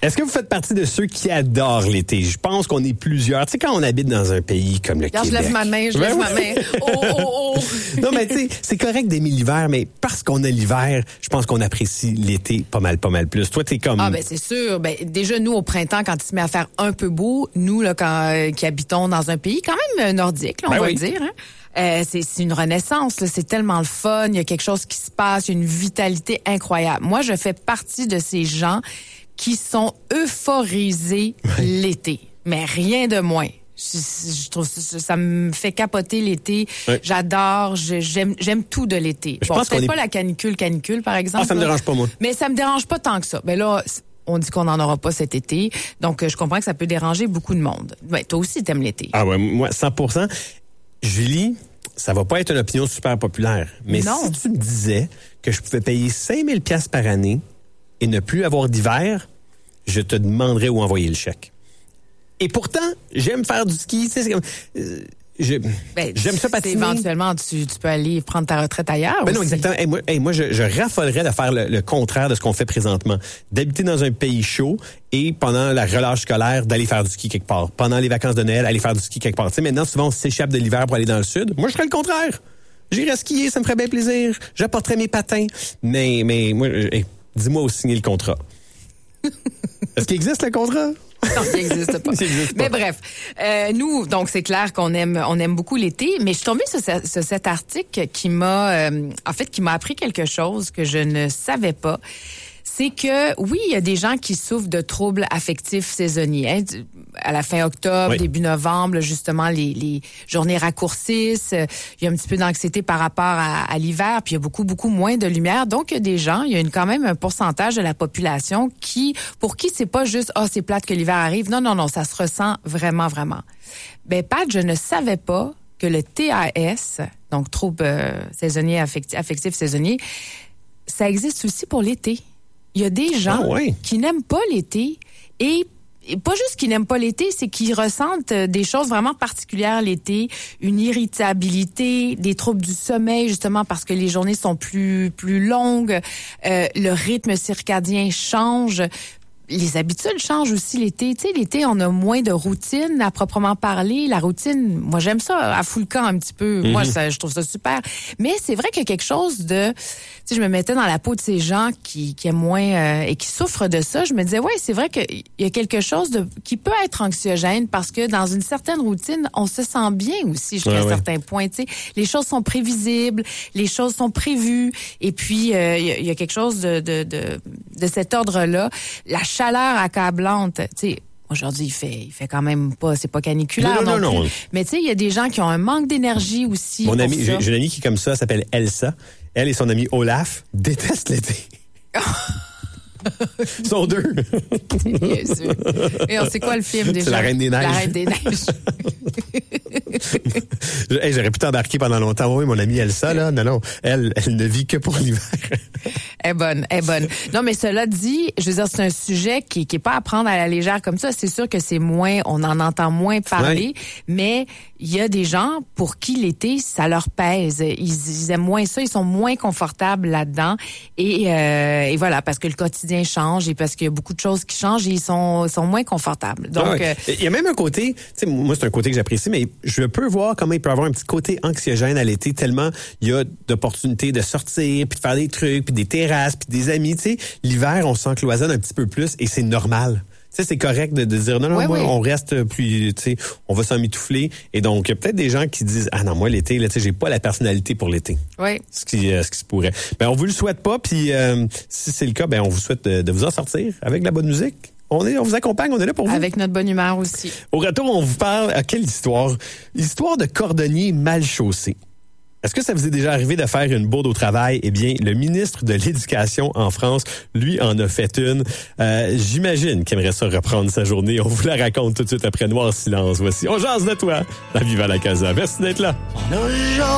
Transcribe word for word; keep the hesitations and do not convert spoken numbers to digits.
Est-ce que vous faites partie de ceux qui adorent l'été? Je pense qu'on est plusieurs. Tu sais, quand on habite dans un pays comme le Regarde, Québec... je lève ma main, je Ben lève oui. ma main. Oh, oh, oh. Non, mais tu sais, c'est correct d'aimer l'hiver, mais parce qu'on a l'hiver, je pense qu'on apprécie l'été pas mal, pas mal plus. Toi, t'es comme... Ah, ben c'est sûr. Ben, déjà, nous, au printemps, quand il se met à faire un peu beau, nous, là, quand, euh, qui habitons dans un pays quand même euh, nordique, là, on Ben va oui. le dire, hein. Euh, c'est, c'est une renaissance, là. C'est tellement le fun. Il y a quelque chose qui se passe. Il y a une vitalité incroyable. Moi, je fais partie de ces gens qui sont euphorisés l'été. Mais rien de moins. Je, je trouve ça, ça me fait capoter l'été. Ouais. J'adore, je, j'aime, j'aime tout de l'été. Je Bon, pense peut-être qu'on est- pas la canicule, canicule, par exemple. Ah, ça me là. dérange pas, moi. Mais ça me dérange pas tant que ça. Ben là, on dit qu'on n'en aura pas cet été. Donc, euh, je comprends que ça peut déranger beaucoup de monde. Ben, toi aussi, t'aimes l'été. Ah ouais, moi, cent pour cent. Julie, ça va pas être une opinion super populaire. Mais Non. si tu me disais que je pouvais payer cinq mille dollars par année et ne plus avoir d'hiver, je te demanderais où envoyer le chèque. Et pourtant, j'aime faire du ski. Tu sais, c'est comme... euh, je- Ben, j'aime ça c'est patiner. éventuellement, tu, tu peux aller prendre ta retraite ailleurs. Ben non, aussi. exactement. Hey, moi, hey, moi, je, je raffolerais de faire le, le contraire de ce qu'on fait présentement. D'habiter dans un pays chaud et pendant la relâche scolaire, d'aller faire du ski quelque part. Pendant les vacances de Noël, aller faire du ski quelque part. Tu sais, maintenant, souvent, on s'échappe de l'hiver pour aller dans le sud. Moi, je ferais le contraire. J'irais skier, ça me ferait bien plaisir. J'apporterais mes patins. Mais, mais moi, hey, dis-moi où signer le contrat. Est-ce qu'il existe le contrat? Non, il n'existe pas. Il existe pas. Mais bref, euh, nous, donc c'est clair qu'on aime, on aime beaucoup l'été. Mais je suis tombée sur, ce- sur cet article qui m'a, euh, en fait, qui m'a appris quelque chose que je ne savais pas. C'est que oui, il y a des gens qui souffrent de troubles affectifs saisonniers. Hein. À la fin octobre, Oui. début novembre, justement, les, les journées raccourcissent. Il y a un petit peu d'anxiété par rapport à, à l'hiver, puis il y a beaucoup, beaucoup moins de lumière. Donc, il y a des gens, il y a une, quand même un pourcentage de la population qui, pour qui c'est pas juste « Ah, oh, c'est plate que l'hiver arrive ». Non, non, non, ça se ressent vraiment, vraiment. Ben, Pat, je ne savais pas que le T A S, donc trouble euh, saisonnier, affectif, affectif saisonnier, ça existe aussi pour l'été. Il y a des gens Ah ouais. qui n'aiment pas l'été et, et pas juste qu'ils n'aiment pas l'été, c'est qu'ils ressentent euh, des choses vraiment particulières l'été, une irritabilité, des troubles du sommeil justement parce que les journées sont plus plus longues, euh, le rythme circadien change. Les habitudes changent aussi l'été. Tu sais, l'été, on a moins de routine à proprement parler. La routine, moi, j'aime ça à full le camp un petit peu. Mm-hmm. Moi, ça, je trouve ça super. Mais c'est vrai qu'il y a quelque chose de... Tu sais, je me mettais dans la peau de ces gens qui, qui aiment moins euh, et qui souffrent de ça. Je me disais, ouais, c'est vrai qu'il y a quelque chose de qui peut être anxiogène parce que dans une certaine routine, on se sent bien aussi jusqu'à Ouais, un ouais. certain point. Tu sais, les choses sont prévisibles, les choses sont prévues. Et puis, euh, il y, a- il y a quelque chose de, de, de, de cet ordre-là. La chaleur accablante, tu sais, aujourd'hui, il fait, il fait quand même pas, c'est pas caniculaire Non, non, non, non, plus. non. Mais tu sais, il y a des gens qui ont un manque d'énergie aussi. Mon pour ami, ça. j'ai, j'ai une amie qui est comme ça, elle s'appelle Elsa. Elle et son ami Olaf détestent l'été. Ils sont deux. Bien sûr. Et on sait quoi le film déjà? C'est La Reine des Neiges. La Reine des Neiges. Hey, j'aurais pu t'embarquer pendant longtemps. Oui, mon amie Elsa, là, non, non, elle, elle ne vit que pour l'hiver. Elle est bonne, elle est bonne. Non, mais cela dit, je veux dire, c'est un sujet qui, qui est pas à prendre à la légère comme ça. C'est sûr que c'est moins, on en entend moins parler, mais il y a des gens pour qui l'été, ça leur pèse. Ils, ils aiment moins ça, ils sont moins confortables là-dedans. Et, euh, et voilà, parce que le quotidien change et parce qu'il y a beaucoup de choses qui changent et ils sont, ils sont moins confortables. Donc, Ah ouais. euh, Il y a même un côté, tu sais, moi, c'est un côté que j'apprécie, mais je peux voir comment il peut avoir un petit côté anxiogène à l'été, tellement il y a d'opportunités de sortir, puis de faire des trucs, puis des terrasses, puis des amis. Tu sais, l'hiver, on s'encloisonne un petit peu plus et c'est normal. Tu sais, c'est correct de, de dire non, non, Ouais, moi, ouais. on reste plus, tu sais, on va s'emmitoufler. Et donc, il y a peut-être des gens qui disent, ah non, moi, l'été, là, tu sais, j'ai pas la personnalité pour l'été. oui. Ce qui, euh, ce qui se pourrait. Ben, on vous le souhaite pas, puis euh, si c'est le cas, ben, on vous souhaite de, de vous en sortir avec de la bonne musique. On est, on vous accompagne, on est là pour vous. Avec notre bonne humeur aussi. Au retour, on vous parle, à quelle histoire? L'histoire de cordonnier mal chaussé. Est-ce que ça vous est déjà arrivé de faire une bourde au travail? Eh bien, le ministre de l'Éducation en France, lui, en a fait une. Euh, j'imagine qu'il aimerait ça reprendre sa journée. On vous la raconte tout de suite après Noir Silence. Voici, on jase de toi, la Viva la Casa. Merci d'être là.